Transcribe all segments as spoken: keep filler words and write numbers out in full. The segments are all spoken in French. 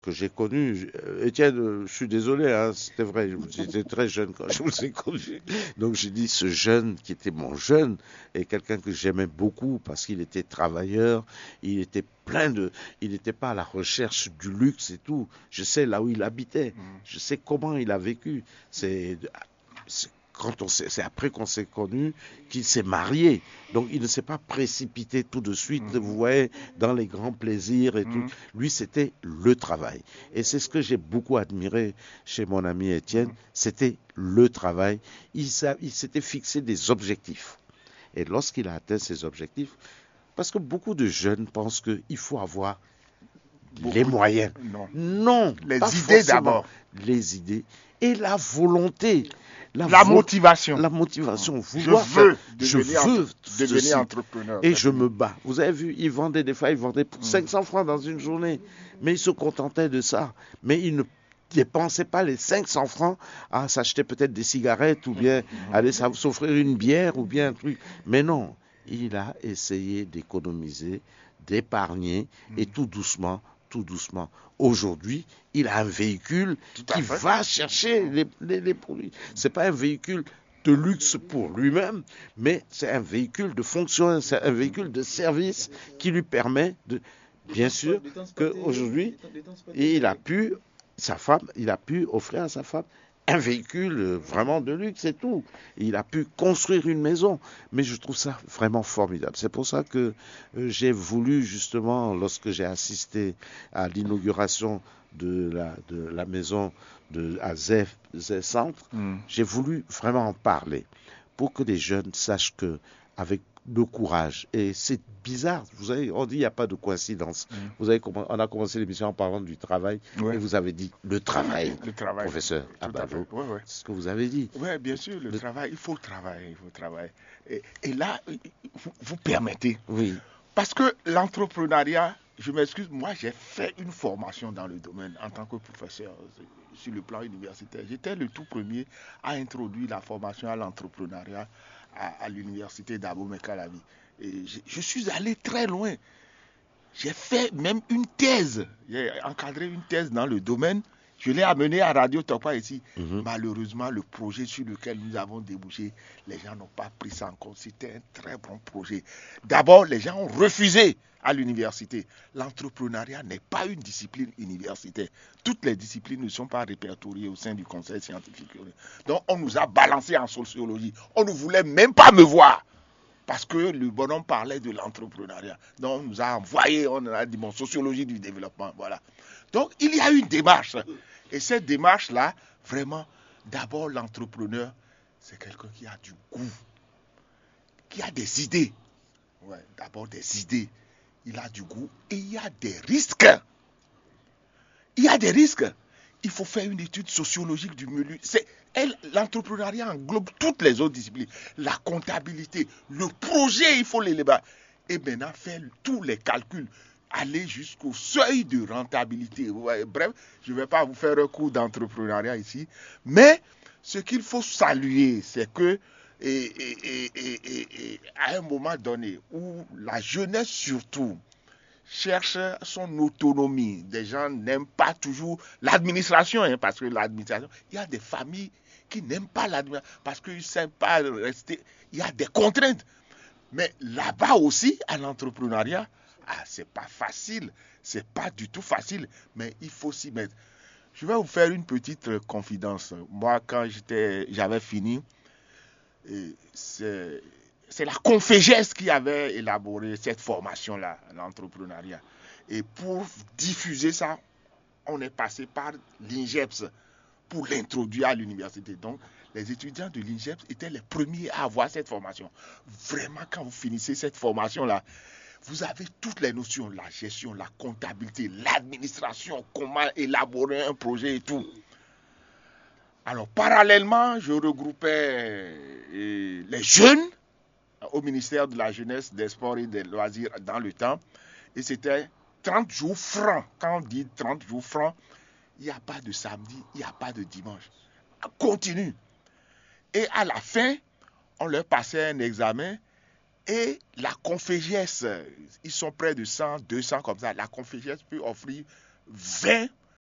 que j'ai connu. Étienne, euh, je suis désolé, hein, c'était vrai, j'étais très jeune quand je vous ai connu. Donc j'ai dit ce jeune qui était mon jeune est quelqu'un que j'aimais beaucoup parce qu'il était travailleur, il était plein de, il n'était pas à la recherche du luxe et tout. Je sais là où il habitait, je sais comment il a vécu. C'est, c'est quand on s'est- c'est après qu'on s'est connu qu'il s'est marié. Donc il ne s'est pas précipité tout de suite, vous voyez, dans les grands plaisirs et tout. Lui, c'était le travail. Et c'est ce que j'ai beaucoup admiré chez mon ami Étienne, c'était le travail. Il, s'a- il s'était fixé des objectifs. Et lorsqu'il a atteint ces objectifs, parce que beaucoup de jeunes pensent qu'il faut avoir les Beaucoup. moyens. Non. Non, Les pas idées forcément. d'abord. Les idées et la volonté. La vo- motivation. La motivation. Je Vouloir veux faire- je devenir, veux entre- devenir ceci. entrepreneur. Et C'est je fini. me bats. Vous avez vu, il vendait des fois, il vendait pour cinq cents francs dans une journée. Mais il se contentait de ça. Mais il ne dépensait pas les cinq cents francs à s'acheter peut-être des cigarettes ou bien aller sa- s'offrir une bière ou bien un truc. Mais non, il a essayé d'économiser, d'épargner et tout doucement, tout doucement. Aujourd'hui, il a un véhicule à qui fait. va chercher les, les- les produits. C'est pas un véhicule de luxe pour lui-même, mais c'est un véhicule de fonction, c'est un véhicule de service qui lui permet de, bien sûr, qu'aujourd'hui, il a pu, sa femme, il a pu offrir à sa femme un véhicule euh, vraiment de luxe et tout. Il a pu construire une maison. Mais je trouve ça vraiment formidable. C'est pour ça que euh, j'ai voulu justement, lorsque j'ai assisté à l'inauguration de la, de la maison de, à Zé, Zé Centre, Mm. j'ai voulu vraiment en parler pour que les jeunes sachent que avec le courage, et c'est bizarre, vous savez, on dit il n'y a pas de coïncidence. Vous avez, comm- on a commencé l'émission en parlant du travail, Ouais. et vous avez dit le travail, Le travail. professeur Tout à Abado. fait. Ouais, ouais. C'est ce que vous avez dit. Oui, bien sûr, le, Le- travail, il faut travailler, il faut travailler. Et, et là, vous, vous permettez. Oui, Parce que l'entrepreneuriat, je m'excuse, moi j'ai fait une formation dans le domaine en tant que professeur euh, sur le plan universitaire. J'étais le tout premier à introduire la formation à l'entrepreneuriat à, à l'université d'Abomey-Calavi. Et je, je suis allé très loin. J'ai fait même une thèse. J'ai encadré une thèse dans le domaine. Je l'ai amené à Radio Topa ici. Mhm. Malheureusement, le projet sur lequel nous avons débouché, les gens n'ont pas pris ça en compte. C'était un très bon projet. D'abord, les gens ont refusé à l'université. L'entrepreneuriat n'est pas une discipline universitaire. Toutes les disciplines ne sont pas répertoriées au sein du conseil scientifique. Donc, on nous a balancé en sociologie. On ne voulait même pas me voir. Parce que le bonhomme parlait de l'entrepreneuriat. Donc, on nous a envoyé, on a dit, bon, sociologie du développement, voilà. Donc, il y a une démarche. Et cette démarche-là, vraiment, d'abord, l'entrepreneur, c'est quelqu'un qui a du goût, qui a des idées. Ouais, d'abord, des idées. Il a du goût et il y a des risques. Il y a des risques. Il faut faire une étude sociologique du milieu. C'est, elle, l'entrepreneuriat englobe toutes les autres disciplines. La comptabilité, le projet, il faut l'éléver. Et maintenant, faire tous les calculs. Aller jusqu'au seuil de rentabilité. Ouais, bref, je ne vais pas vous faire un cours d'entrepreneuriat ici. Mais ce qu'il faut saluer, c'est que et, et, et, et, et, à un moment donné, où la jeunesse surtout cherche son autonomie. Des gens n'aiment pas toujours l'administration, hein, parce que l'administration, il y a des familles qui n'aiment pas l'administration, parce qu'ils ne savent pas rester, il y a des contraintes. Mais là-bas aussi, à l'entrepreneuriat, ah, c'est pas facile, c'est pas du tout facile, mais il faut s'y mettre. Je vais vous faire une petite confidence. Moi, quand j'étais, j'avais fini, c'est... C'est la Confégès qui avait élaboré cette formation-là, l'entrepreneuriat. Et pour diffuser ça, on est passé par l'INGEPS pour l'introduire à l'université. Donc, les étudiants de l'INGEPS étaient les premiers à avoir cette formation. Vraiment, quand vous finissez cette formation-là, vous avez toutes les notions, la gestion, la comptabilité, l'administration, comment élaborer un projet et tout. Alors, parallèlement, je regroupais les jeunes au ministère de la Jeunesse, des Sports et des Loisirs dans le temps. Et c'était trente jours francs. Quand on dit trente jours francs, il n'y a pas de samedi, il n'y a pas de dimanche. Continue. Et à la fin, on leur passait un examen. Et la Confégès, ils sont près de cent, deux cents comme ça. La Confégès peut offrir vingt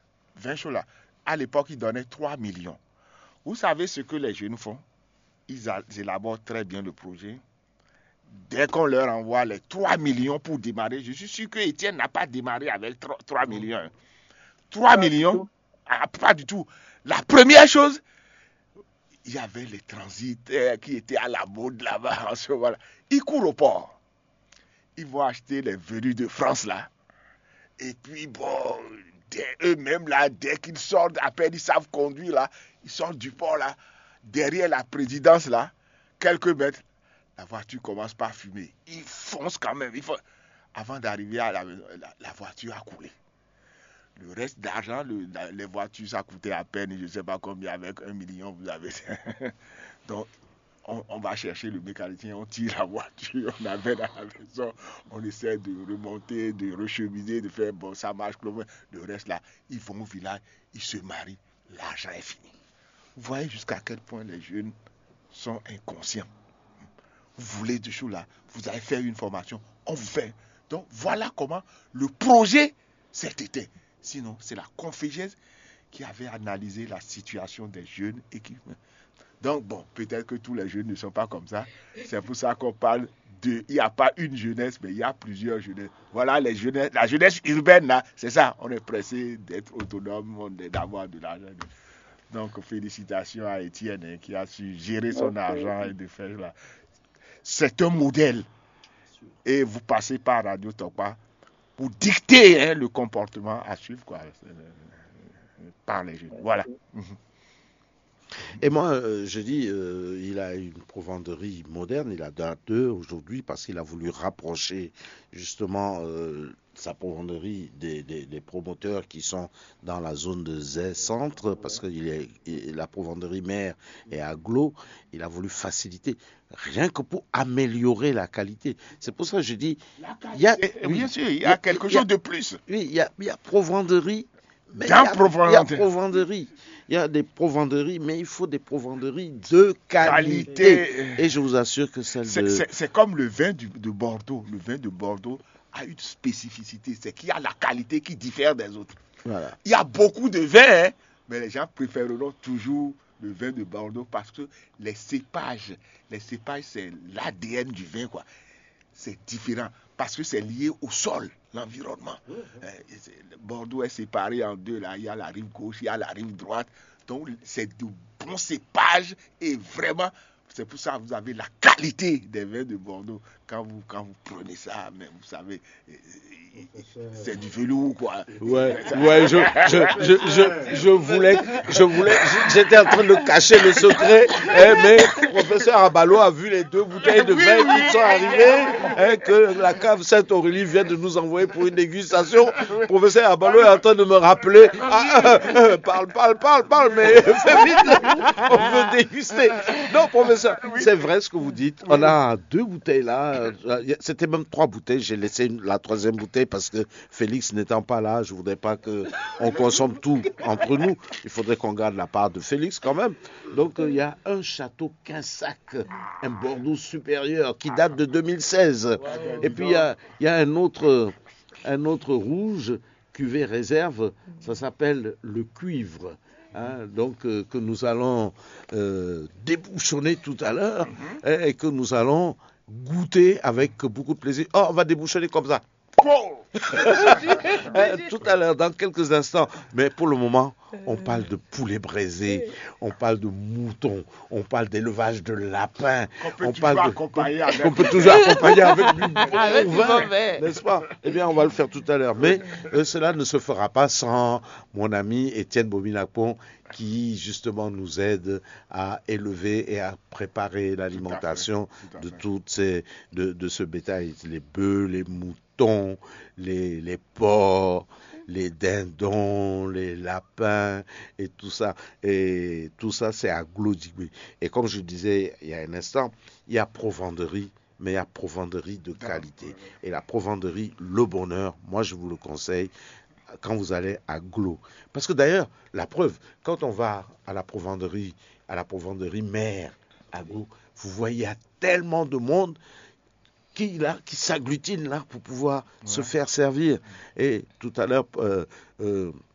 vin chaud là, à l'époque, ils donnaient trois millions. Vous savez ce que les jeunes font? Ils, a, ils élaborent très bien le projet. Dès qu'on leur envoie les trois millions pour démarrer, je suis sûr que Étienne n'a pas démarré avec trois millions. trois millions, ah, pas du tout. La première chose, il y avait les transitaires qui étaient à la mode là-bas en ce moment-là. Ils courent au port. Ils vont acheter les venus de France là. Et puis bon, eux-mêmes là, dès qu'ils sortent, à peine ils savent conduire là, ils sortent du port là, derrière la présidence là, quelques mètres, la voiture commence par fumer. Ils foncent quand même. Ils font... Avant d'arriver à la maison, la, la voiture a coulé. Le reste d'argent, le, la, les voitures, ça coûtait à peine, je ne sais pas combien, avec un million, vous avez. Donc, on, on va chercher le mécanicien, on tire la voiture, on amène à la maison, on essaie de remonter, de recheminer, de faire, bon, ça marche, le reste là, ils vont au village, ils se marient, l'argent est fini. Vous voyez jusqu'à quel point les jeunes sont inconscients. Vous voulez des choses là, vous allez faire une formation, on vous fait. Donc, voilà comment le projet s'est éteint. Sinon, c'est la Confégèse qui avait analysé la situation des jeunes et qui... Donc, bon, peut-être que tous les jeunes ne sont pas comme ça. C'est pour ça qu'on parle de... Il n'y a pas une jeunesse, mais il y a plusieurs jeunesses. Voilà, les jeunesses, la jeunesse urbaine, là, c'est ça. On est pressé d'être autonome, on est d'avoir de l'argent. Donc, félicitations à Étienne hein, qui a su gérer son argent et de faire là. C'est un modèle. Et vous passez par Radio Tokpa pour dicter hein, le comportement à suivre quoi, par les jeunes. Voilà. Et moi, euh, je dis, euh, il a une provanderie moderne, il a deux aujourd'hui parce qu'il a voulu rapprocher justement euh, sa provanderie des, des, des promoteurs qui sont dans la zone de Zé Centre, parce que il est, il, la provanderie mère est à Glo. Il a voulu faciliter, rien que pour améliorer la qualité. C'est pour ça que je dis, il y a, oui, bien sûr, il y a quelque chose de plus. Oui, il y a, il y a provanderie. Mais il y, a, il y a provanderie. Il y a des provanderies, mais il faut des provanderies de qualité. qualité. Et je vous assure que celle c'est, de... C'est, c'est comme le vin du, de Bordeaux. Le vin de Bordeaux a une spécificité. C'est qu'il y a la qualité qui diffère des autres. Voilà. Il y a beaucoup de vins, hein, mais les gens préféreront toujours le vin de Bordeaux parce que les cépages, les cépages, c'est l'A D N du vin, quoi. C'est différent parce que c'est lié au sol, l'environnement. Oui, oui. Euh, Bordeaux est séparé en deux, là. Il y a la rive gauche, il y a la rive droite. Donc, c'est de bons cépages et vraiment, c'est pour ça que vous avez la qualité des vins de Bordeaux. Quand vous, quand vous prenez ça, mais vous savez, c'est du velours, quoi. Ouais, ouais, je, je, je, je, je voulais, je voulais, j'étais en train de cacher le secret, hein, mais professeur Abalo a vu les deux bouteilles de vin qui sont arrivées, hein, que la cave Sainte-Aurélie vient de nous envoyer pour une dégustation. Professeur Abalo est en train de me rappeler, ah, euh, euh, parle, parle, parle, parle, mais fais vite, on veut déguster. Non, professeur, c'est vrai ce que vous dites. On a deux bouteilles là. C'était même trois bouteilles. J'ai laissé une, la troisième bouteille parce que Félix n'étant pas là, je ne voudrais pas qu'on consomme tout entre nous. Il faudrait qu'on garde la part de Félix quand même. Donc il euh, y a un château Quinsac, un Bordeaux supérieur qui date de deux mille seize. Et puis il y a, y a un autre, un autre rouge, cuvée réserve, ça s'appelle le cuivre. Hein, donc euh, que nous allons euh, débouchonner tout à l'heure hein, et que nous allons goûter avec beaucoup de plaisir. Oh, on va débouchonner comme ça. hein, tout à l'heure, dans quelques instants. Mais pour le moment, on parle de poulet braisé, on parle de mouton, on parle d'élevage de lapins, on, on parle de accompagner avec... qu'on peut toujours accompagner avec du bon vin, n'est-ce pas? Eh bien, on va le faire tout à l'heure. Mais euh, cela ne se fera pas sans mon ami Étienne Bominakpon, qui justement nous aide à élever et à préparer l'alimentation tout à fait, tout à fait. de toutes ces, de, de ce bétail, les bœufs, les moutons, les, les porcs, les dindons, les lapins et tout ça. Et tout ça, c'est à Glodigui. Et comme je disais il y a un instant, il y a provanderie, mais il y a provanderie de qualité. Et la provanderie Le Bonheur, moi je vous le conseille quand vous allez à Glo. Parce que d'ailleurs, la preuve, quand on va à la provanderie, à la provanderie mère à Glo, vous voyez, il y a tellement de monde qui, là, qui s'agglutine là pour pouvoir ouais. se faire servir. Et tout à l'heure, euh, euh,